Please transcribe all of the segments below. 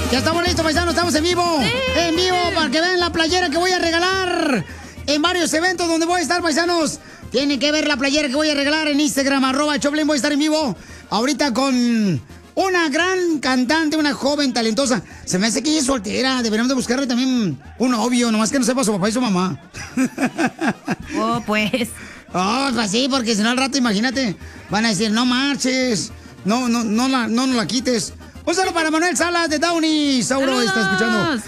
Ya estamos listos, paisanos, estamos en vivo. Sí. En vivo, para que vean la playera que voy a regalar en varios eventos donde voy a estar, paisanos. Tienen que ver la playera que voy a regalar en Instagram, @Choplin. Voy a estar en vivo ahorita con una gran cantante, una joven talentosa. Se me hace que ella es soltera. Deberíamos de buscarle también un novio, nomás que no sepa su papá y su mamá. Oh, pues. Oh, pues sí, porque si no al rato, imagínate, van a decir, no marches, no nos la quites. Un saludo para Manuel Salas de Downey. Sauro está escuchando.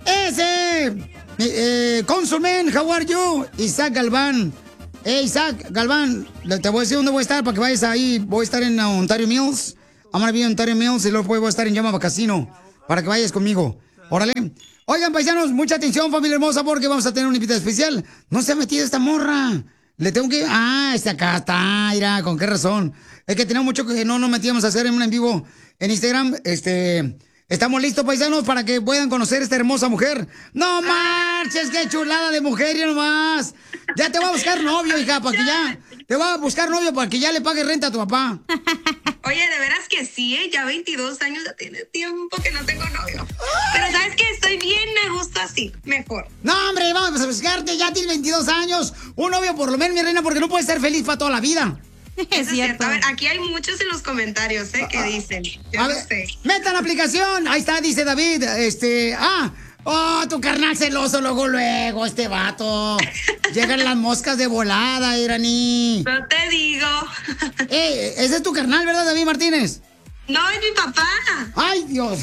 Consulman, how are you? Isaac Galván. Isaac Galván, te voy a decir dónde voy a estar para que vayas ahí. Voy a estar en Ontario Mills. Vamos a ir a Ontario Mills y luego voy a estar en Yamava Casino para que vayas conmigo. Órale. Oigan, paisanos, mucha atención, familia hermosa, porque vamos a tener un invitado especial. No se ha metido esta morra. Le tengo que... acá está, mira, ¿con qué razón? Es que tenemos mucho que no nos metíamos a hacer en vivo en Instagram. Estamos listos, paisanos, para que puedan conocer esta hermosa mujer. ¡No marches! ¡Qué chulada de mujer, ya nomás! Ya te voy a buscar novio, hija, para que ya... Te voy a buscar novio para que ya le pague renta a tu papá. Oye, de veras que sí, ¿eh? Ya 22 años, ya tiene tiempo que no tengo novio. Pero ¿sabes qué? Estoy bien a gusto así, mejor. No, hombre, vamos a buscarte, ya tienes 22 años. Un novio por lo menos, mi reina, porque no puedes ser feliz para toda la vida. Es cierto. A ver, aquí hay muchos en los comentarios, que dicen. Yo A no ver, sé. metan la aplicación. Ahí está, dice David. Tu carnal celoso, luego, este vato. Llegan las moscas de volada, Irani. No te digo. Ese es tu carnal, ¿verdad, David Martínez? No, es mi papá. ¡Ay, Dios!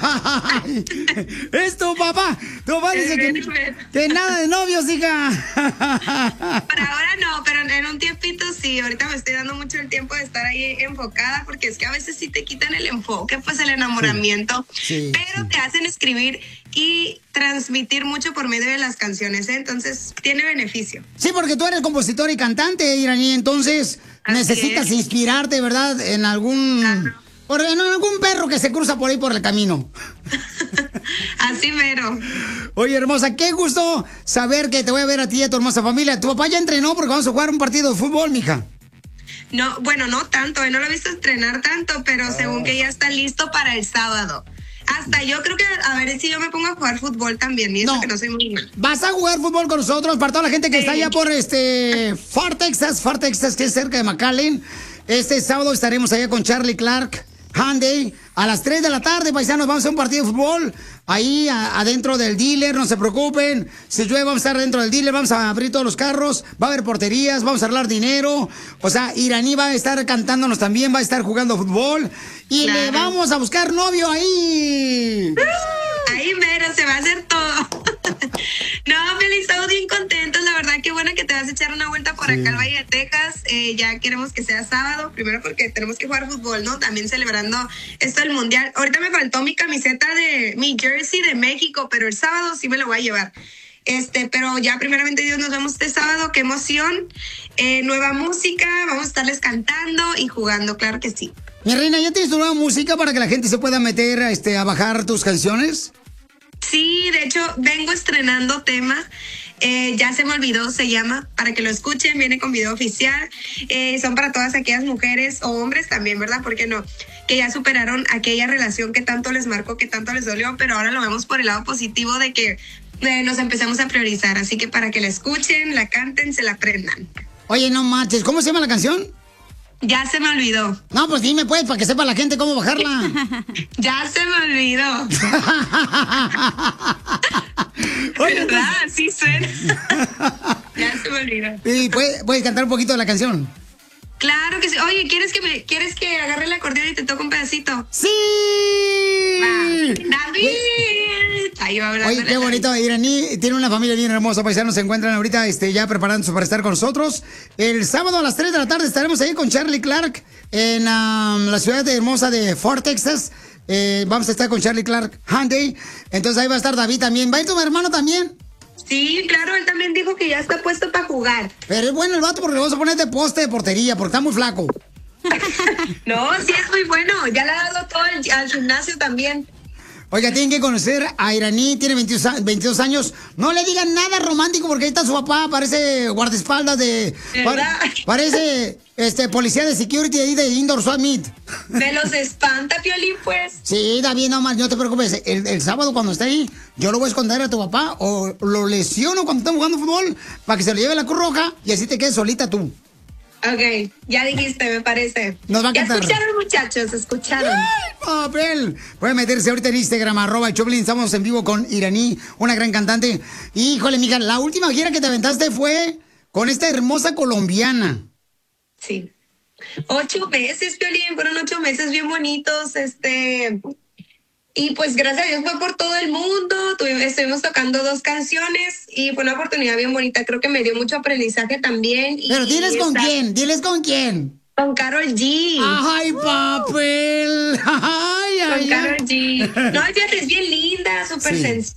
¡Es tu papá! Tu papá dice que nada de novios, hija. Por ahora no, pero en un tiempito sí. Ahorita me estoy dando mucho el tiempo de estar ahí enfocada, porque es que a veces sí te quitan el enfoque, pues el enamoramiento. Sí, pero te hacen escribir y transmitir mucho por medio de las canciones, ¿eh? Entonces tiene beneficio. Sí, porque tú eres compositor y cantante, Irani, entonces Así necesitas es. inspirarte, ¿verdad? En algún perro que se cruza por ahí por el camino. Así mero. Oye, hermosa, qué gusto saber que te voy a ver a ti y a tu hermosa familia. Tu papá ya entrenó porque vamos a jugar un partido de fútbol, mija. No, bueno, no tanto, no lo he visto entrenar tanto, pero según que ya está listo para el sábado. Hasta yo creo que, a ver si yo me pongo a jugar fútbol también, y eso que no soy muy mal. Vas a jugar fútbol con nosotros, para toda la gente que está allá por Far Texas, que es cerca de McAllen. Este sábado estaremos allá con Charlie Clark Hyundai a las 3 de la tarde, paisanos. Vamos a hacer un partido de fútbol ahí adentro del dealer, no se preocupen. Si llueve, vamos a estar dentro del dealer, vamos a abrir todos los carros, va a haber porterías, vamos a arreglar dinero. O sea, Iraní va a estar cantándonos también, va a estar jugando fútbol y Claro. le vamos a buscar novio ahí. Ahí mero, se va a hacer todo. No, Feli, estamos bien contentos, la verdad, qué bueno que te vas a echar una vuelta por acá al Valle de Texas. Ya queremos que sea sábado, primero porque tenemos que jugar fútbol, ¿no? También celebrando esto del Mundial. Ahorita me faltó mi camiseta mi jersey de México, pero el sábado sí me lo voy a llevar. Pero ya primeramente Dios, nos vemos este sábado, qué emoción. Nueva música, vamos a estarles cantando y jugando, claro que sí. Mi reina, ¿ya tienes tu nueva música para que la gente se pueda meter a bajar tus canciones? Sí, de hecho, vengo estrenando tema. Ya se me olvidó, se llama, para que lo escuchen, viene con video oficial. Son para todas aquellas mujeres o hombres también, ¿verdad? ¿Por qué no? Que ya superaron aquella relación que tanto les marcó, que tanto les dolió, pero ahora lo vemos por el lado positivo de que nos empezamos a priorizar. Así que para que la escuchen, la canten, se la aprendan. Oye, no marches, ¿cómo se llama la canción? Ya se me olvidó. No, pues dime pues, para que sepa la gente cómo bajarla. Ya se me olvidó. Oye, ¿verdad? Sí suena. Ya se me olvidó. ¿Y puedes cantar un poquito de la canción? Claro que sí. Oye, ¿quieres que agarre el acordeón y te toque un pedacito? ¡Sí! Va. ¡David! Ahí va hablando. Oye, qué bonito. Iraní tiene una familia bien hermosa, paisanos. Se encuentran ahorita ya preparándose para estar con nosotros. El sábado a las 3 de la tarde estaremos ahí con Charlie Clark en la ciudad hermosa de Fort Texas. Vamos a estar con Charlie Clark Hyundai. Entonces ahí va a estar David también. ¿Va a ir tu hermano también? Sí, claro, él también dijo que ya está puesto para jugar. Pero es bueno el vato porque le vamos a poner de poste de portería porque está muy flaco. No, sí es muy bueno. Ya le ha dado todo al gimnasio también. Oiga, tienen que conocer a Iraní, tiene 22 años. No le digan nada romántico porque ahí está su papá, parece guardaespaldas de... ¿Verdad? Parece policía de security ahí de Indoor Swap Meet. Me los espanta, Piolín, pues. Sí, David, nomás, no te preocupes. El sábado cuando esté ahí, yo lo voy a esconder a tu papá o lo lesiono cuando están jugando fútbol para que se lo lleve la Cruz Roja y así te quedes solita tú. Ok, ya dijiste, me parece. Nos va a ya cantar. escucharon, muchachos, escucharon. ¡Ay, papel! Pueden meterse ahorita en Instagram, @Choplin. Estamos en vivo con Iraní, una gran cantante. Híjole, mija, la última gira que te aventaste fue con esta hermosa colombiana. Sí. 8 meses, Piolín, fueron 8 meses bien bonitos, y pues gracias a Dios fue por todo el mundo, estuvimos tocando 2 canciones y fue una oportunidad bien bonita, creo que me dio mucho aprendizaje también. Pero diles con quién, diles con quién. Con Karol G. ¡Ay, papel! ¡Ay, ay, Con ay! Karol G. No, fíjate, es bien linda, súper Sí. sencilla.